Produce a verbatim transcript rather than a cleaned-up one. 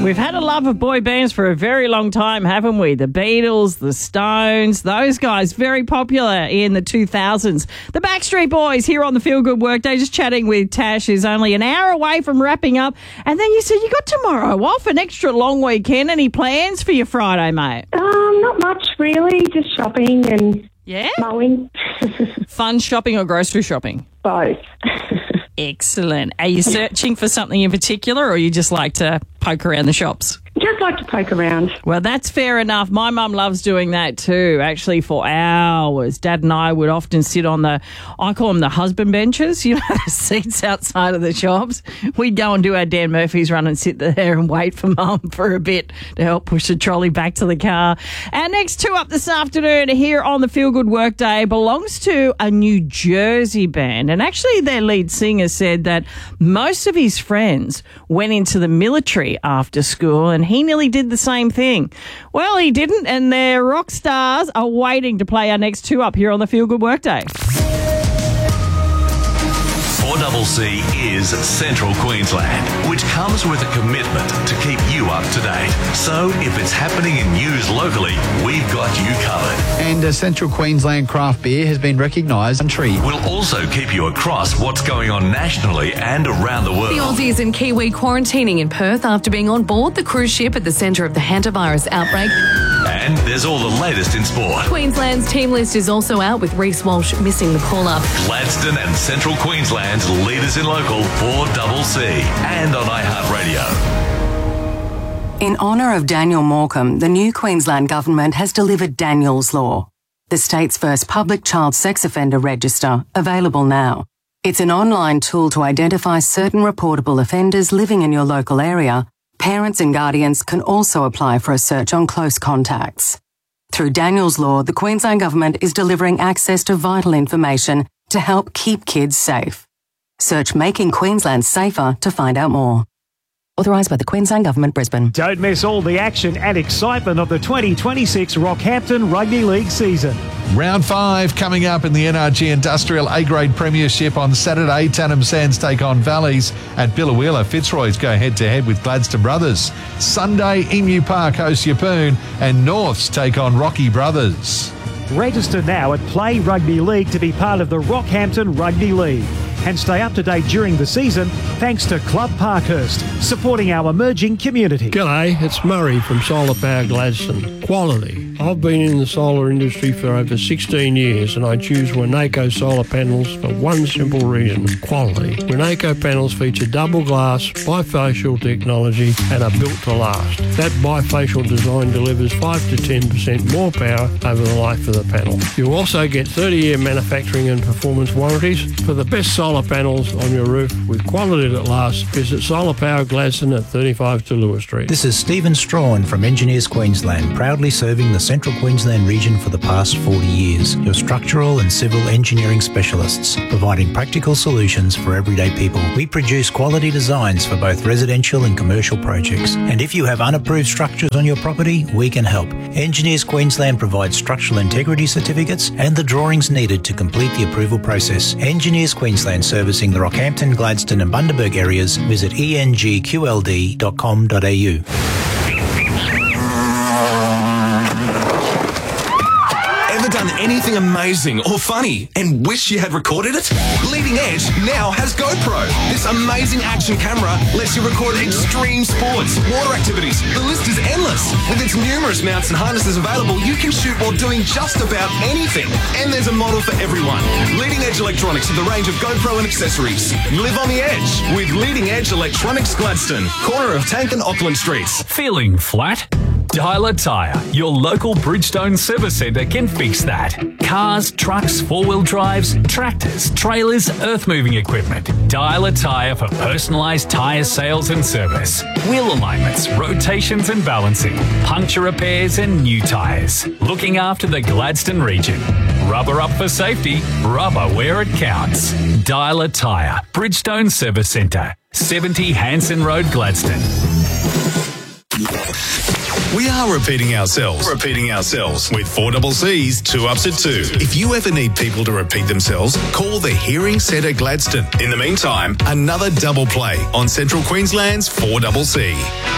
We've had a love of boy bands for a very long time, haven't we? The Beatles, the Stones, those guys, very popular in the two thousands. The Backstreet Boys here on the Feel Good Workday, just chatting with Tash, who's only an hour away from wrapping up. And then you said you got tomorrow off, an extra long weekend. Any plans for your Friday, mate? Um, not much really, just shopping and yeah? mowing. Fun shopping or grocery shopping? Both. Excellent. Are you searching for something in particular, or you just like to poke around the shops? Just like to poke around. Well, that's fair enough. My mum loves doing that too, actually, for hours. Dad and I would often sit on the, I call them the husband benches, you know, the seats outside of the shops. We'd go and do our Dan Murphy's run and sit there and wait for Mum for a bit to help push the trolley back to the car. Our next two up this afternoon here on the Feel Good Workday belongs to a New Jersey band. And actually their lead singer said that most of his friends went into the military after school, and he nearly did the same thing. Well, he didn't, and their rock stars are waiting to play our next two up here on the Feel Good Workday. four C C is Central Queensland, which comes with a commitment to keep you up to date. So if it's happening in news locally, we've got you covered. And uh, Central Queensland craft beer has been recognised country. We'll also keep you across what's going on nationally and around the world. The Aussies and Kiwi quarantining in Perth after being on board the cruise ship at the centre of the hantavirus outbreak. And there's all the latest in sport. Queensland's team list is also out, with Reece Walsh missing the call-up. Gladstone and Central Queensland's leaders in local four C C and on iHeartRadio. In honour of Daniel Morecambe, the new Queensland Government has delivered Daniel's Law, the state's first public child sex offender register, available now. It's an online tool to identify certain reportable offenders living in your local area. Parents and guardians can also apply for a search on close contacts. Through Daniel's Law, the Queensland Government is delivering access to vital information to help keep kids safe. Search Making Queensland Safer to find out more. Authorised by the Queensland Government, Brisbane. Don't miss all the action and excitement of the twenty twenty-six Rockhampton Rugby League season. Round five coming up in the N R G Industrial A-Grade Premiership on Saturday. Tannum Sands take on Valleys. At Billawheeler, Fitzroy's go head-to-head with Gladstone Brothers. Sunday, Emu Park hosts Yeppoon and Norths take on Rocky Brothers. Register now at Play Rugby League to be part of the Rockhampton Rugby League. And stay up to date during the season thanks to Club Parkhurst, supporting our emerging community. G'day, it's Murray from Solar Power Gladstone. Quality. I've been in the solar industry for over sixteen years, and I choose Winnaco solar panels for one simple reason: quality. Winnaco panels feature double glass, bifacial technology and are built to last. That bifacial design delivers five to ten percent more power over the life of the panel. You'll also get thirty year manufacturing and performance warranties. For the best solar panels on your roof with quality that lasts, visit Solar Power Gladstone at thirty-five to Lewis Street. This is Stephen Strawn from Engineers Queensland, proudly serving the Central Queensland region for the past forty years. Your structural and civil engineering specialists, providing practical solutions for everyday people. We produce quality designs for both residential and commercial projects. And if you have unapproved structures on your property, we can help. Engineers Queensland provides structural integrity certificates and the drawings needed to complete the approval process. Engineers Queensland, servicing the Rockhampton, Gladstone and Bundaberg areas. Visit e n g q l d dot com dot a u. Ever done anything amazing or funny and wish you had recorded it? Leading Edge now has GoPro. This amazing action camera lets you record extreme sports, water activities. The list is endless. With its numerous mounts and harnesses available, you can shoot while doing just about anything. And there's a model for everyone. Leading Edge Electronics with a range of GoPro and accessories. Live on the edge with Leading Edge Electronics Gladstone, corner of Tank and Auckland Streets. Feeling flat? Dialer Tyre, your local Bridgestone service centre, can fix that. Cars, trucks, four-wheel drives, tractors, trailers, earth-moving equipment. Dialer Tyre for personalised tyre sales and service. Wheel alignments, rotations and balancing. Puncture repairs and new tyres. Looking after the Gladstone region. Rubber up for safety, rubber where it counts. Dialer Tyre, Bridgestone Service Centre, seventy Hanson Road, Gladstone. We are repeating ourselves. Repeating ourselves with four C C's, two ups at two. If you ever need people to repeat themselves, call the Hearing Centre Gladstone. In the meantime, another double play on Central Queensland's four C C.